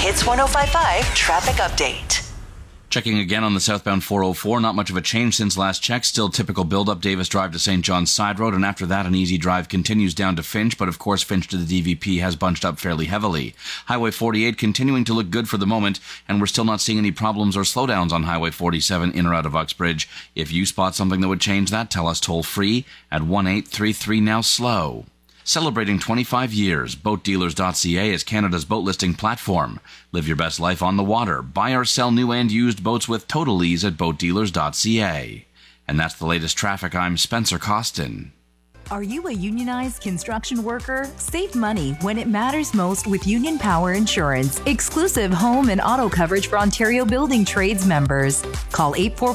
Hits 105.5 traffic update. Checking again on the southbound 404, not much of a change since last check. Still typical build-up, Davis Drive to St. John's Side Road, and after that an easy drive continues down to Finch, but of course Finch to the DVP has bunched up fairly heavily. Highway 48 continuing to look good for the moment, and we're still not seeing any problems or slowdowns on Highway 47 in or out of Uxbridge. If you spot something that would change that, tell us toll-free at 1-833-NOW-SLOW. Celebrating 25 years, BoatDealers.ca is Canada's boat listing platform. Live your best life on the water. Buy or sell new and used boats with total ease at BoatDealers.ca. And that's the latest traffic. I'm Spencer Costin. Are you a unionized construction worker? Save money when it matters most with Union Power Insurance. Exclusive home and auto coverage for Ontario Building Trades members. Call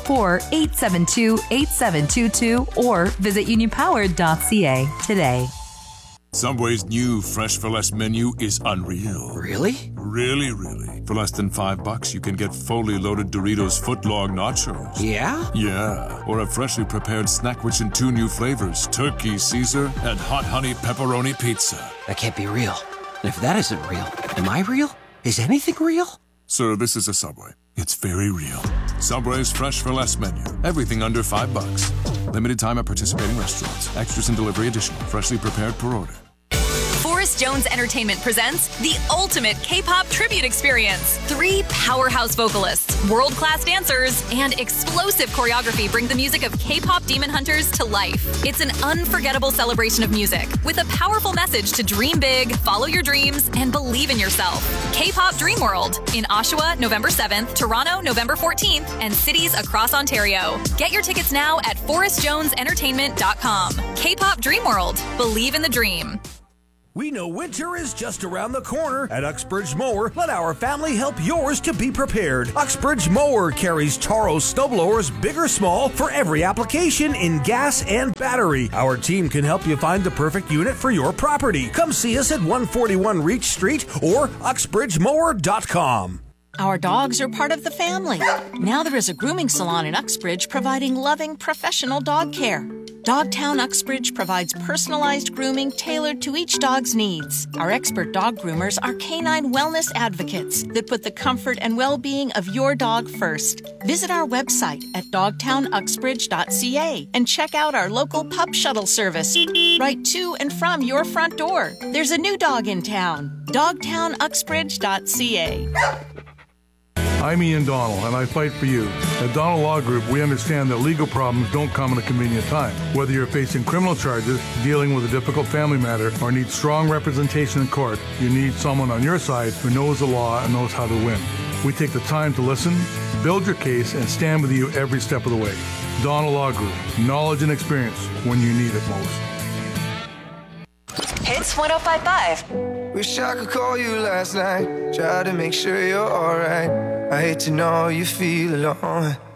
844-872-8722 or visit unionpower.ca today. Subway's new Fresh for Less menu is unreal. Really? Really. For less than $5, you can get fully loaded Doritos footlong nachos. Yeah? Yeah. Or a freshly prepared snack rich in 2 new flavors, Turkey Caesar and Hot Honey Pepperoni Pizza. That can't be real. And if that isn't real, am I real? Is anything real? Sir, this is a Subway. It's very real. Subway's Fresh for Less menu. Everything under $5. Limited time at participating restaurants. Extras and delivery additional. Freshly prepared per order. Forrest Jones Entertainment presents the ultimate K-pop tribute experience. 3 powerhouse vocalists, world-class dancers, and explosive choreography bring the music of K-pop demon hunters to life. It's an unforgettable celebration of music with a powerful message to dream big, follow your dreams, and believe in yourself. K-pop Dream World in Oshawa, November 7th, Toronto, November 14th, and cities across Ontario. Get your tickets now at forrestjonesentertainment.com. K-pop Dream World. Believe in the dream. We know winter is just around the corner. At Uxbridge Mower, let our family help yours to be prepared. Uxbridge Mower carries Taro snowblowers, big or small, for every application in gas and battery. Our team can help you find the perfect unit for your property. Come see us at 141 Reach Street or uxbridgemower.com. Our dogs are part of the family. Now there is a grooming salon in Uxbridge providing loving, professional dog care. Dogtown Uxbridge provides personalized grooming tailored to each dog's needs. Our expert dog groomers are canine wellness advocates that put the comfort and well-being of your dog first. Visit our website at dogtownuxbridge.ca and check out our local pup shuttle service right to and from your front door. There's a new dog in town. dogtownuxbridge.ca. I'm Ian Donald, and I fight for you. At Donald Law Group, we understand that legal problems don't come at a convenient time. Whether you're facing criminal charges, dealing with a difficult family matter, or need strong representation in court, you need someone on your side who knows the law and knows how to win. We take the time to listen, build your case, and stand with you every step of the way. Donald Law Group, knowledge and experience when you need it most. Hits 105.5. Wish I could call you last night, try to make sure you're alright. I hate to know you feel alone.